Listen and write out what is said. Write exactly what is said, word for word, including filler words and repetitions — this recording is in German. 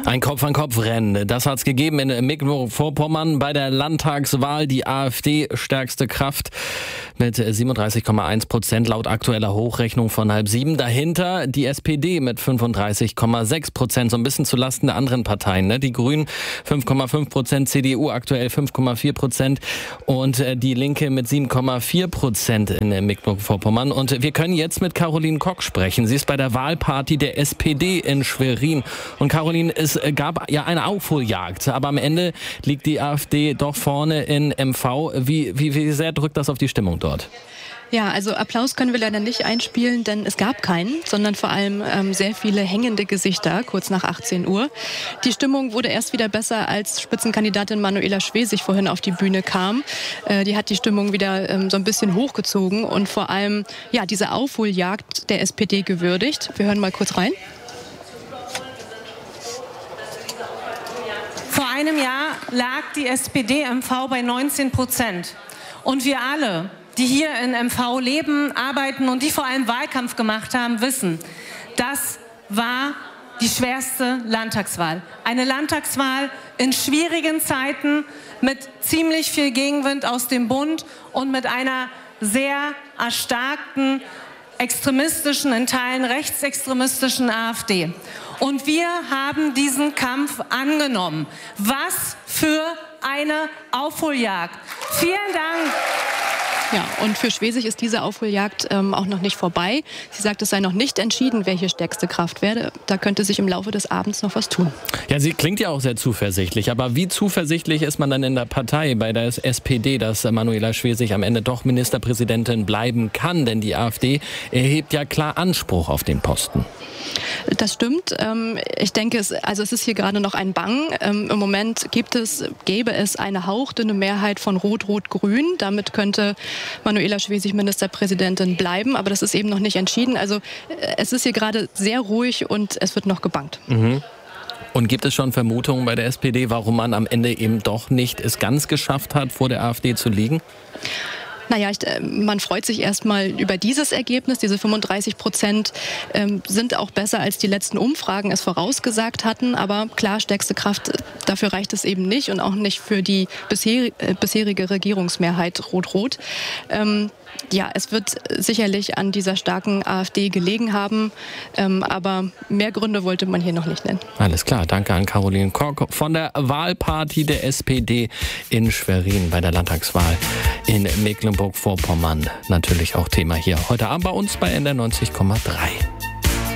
Ein Kopf-an-Kopf-Rennen, das hat es gegeben in Mecklenburg-Vorpommern bei der Landtagswahl. Die AfD stärkste Kraft mit siebenunddreißig Komma eins Prozent laut aktueller Hochrechnung von halb sieben. Dahinter die S P D mit fünfunddreißig Komma sechs Prozent, so ein bisschen zulasten der anderen Parteien. Ne? Die Grünen fünf Komma fünf Prozent, C D U aktuell fünf Komma vier Prozent und die Linke mit sieben Komma vier Prozent in Mecklenburg-Vorpommern. Und wir können jetzt mit Caroline Kock sprechen. Sie ist bei der Wahlparty der S P D in Schwerin. Und Caroline, es gab ja eine Aufholjagd, aber am Ende liegt die AfD doch vorne in M V. Wie, wie, wie sehr drückt das auf die Stimmung dort? Ja, also Applaus können wir leider nicht einspielen, denn es gab keinen, sondern vor allem ähm, sehr viele hängende Gesichter kurz nach achtzehn Uhr. Die Stimmung wurde erst wieder besser, als Spitzenkandidatin Manuela Schwesig vorhin auf die Bühne kam. Äh, die hat die Stimmung wieder ähm, so ein bisschen hochgezogen und vor allem ja diese Aufholjagd der S P D gewürdigt. Wir hören mal kurz rein. Vor einem Jahr lag die S P D M V bei neunzehn Prozent. Und wir alle, die hier in M V leben, arbeiten und die vor allem Wahlkampf gemacht haben, wissen, das war die schwerste Landtagswahl. Eine Landtagswahl in schwierigen Zeiten mit ziemlich viel Gegenwind aus dem Bund und mit einer sehr erstarkten, extremistischen, in Teilen rechtsextremistischen AfD. Und wir haben diesen Kampf angenommen. Was für eine Aufholjagd. Vielen Dank. Ja, und für Schwesig ist diese Aufholjagd ähm, auch noch nicht vorbei. Sie sagt, es sei noch nicht entschieden, wer hier stärkste Kraft werde. Da könnte sich im Laufe des Abends noch was tun. Ja, sie klingt ja auch sehr zuversichtlich. Aber wie zuversichtlich ist man dann in der Partei bei der S P D, dass Manuela Schwesig am Ende doch Ministerpräsidentin bleiben kann? Denn die AfD erhebt ja klar Anspruch auf den Posten. Das stimmt. Ich denke, es, also es ist hier gerade noch ein Bang. Im Moment gibt es, gäbe es eine hauchdünne Mehrheit von Rot-Rot-Grün. Damit könnte Manuela Schwesig Ministerpräsidentin bleiben. Aber das ist eben noch nicht entschieden. Also es ist hier gerade sehr ruhig und es wird noch gebangt. Mhm. Und gibt es schon Vermutungen bei der S P D, warum man am Ende eben doch nicht es ganz geschafft hat, vor der AfD zu liegen? Naja, ich, man freut sich erstmal über dieses Ergebnis. Diese fünfunddreißig Prozent ähm, sind auch besser, als die letzten Umfragen es vorausgesagt hatten. Aber klar, stärkste Kraft, dafür reicht es eben nicht und auch nicht für die bisher, äh, bisherige Regierungsmehrheit Rot-Rot. Ähm, ja, es wird sicherlich an dieser starken AfD gelegen haben, ähm, aber mehr Gründe wollte man hier noch nicht nennen. Alles klar, danke an Caroline Kock von der Wahlparty der S P D in Schwerin bei der Landtagswahl in Mecklenburg-Vorpommern. Natürlich auch Thema hier heute Abend bei uns bei N D R neunzig Komma drei.